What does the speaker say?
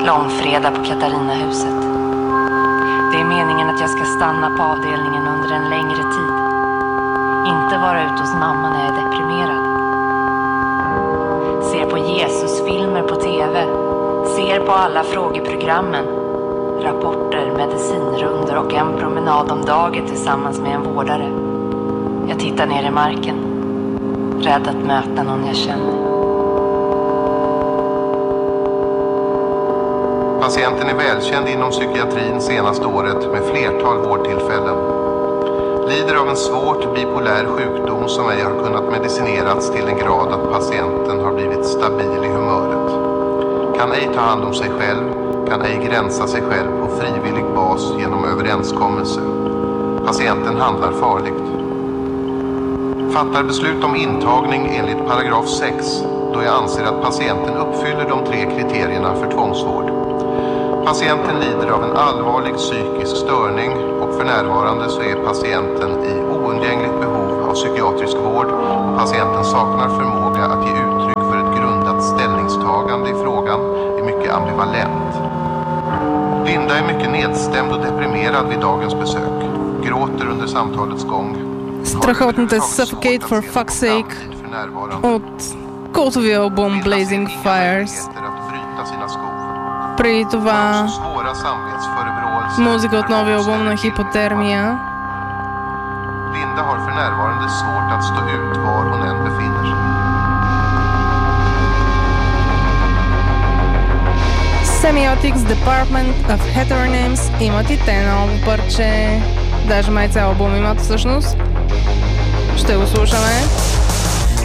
Långfredag på Katarinahuset. Det är meningen att jag ska stanna på avdelningen under en längre tid. Inte vara ute hos mamma när jag är deprimerad. Ser på Jesusfilmer på TV. Ser på alla frågeprogrammen. Rapporter, medicinrunder och en promenad om dagen tillsammans med en vårdare. Jag tittar ner i marken. Rädd att möta någon jag känner. Patienten är välkänd inom psykiatrin senaste året med flertal vårdtillfällen. Lider av en svårt bipolär sjukdom som ej har kunnat medicinerats till en grad att patienten har blivit stabil i humöret. Kan ej ta hand om sig själv, kan ej gränsa sig själv på frivillig bas genom överenskommelse. Patienten handlar farligt. Fattar beslut om intagning enligt paragraf 6 då jag anser att patienten uppfyller de 3 kriterierna för tvångsvård. Patienten lider av en allvarlig psykisk störning och för närvarande så är patienten i oundgängligt behov av psykiatrisk vård och patienten saknar förmåga att ge uttryck för ett grundat ställningstagande i frågan är mycket ambivalent. Linda är mycket nedstämd och deprimerad vid dagens besök. Gråter under samtalets gång. Страхотната Suffocate for fuck's sake от култовия албум Blazing Fires. Преди това музика от новия албум на Hypothermia. Linda har för närvarande svårt att stå ut var hon än befinner sig. Semiotics Department of Heteronyms имат и те ново парче. Даже май цял албум имат всъщност. Ще го слушаме.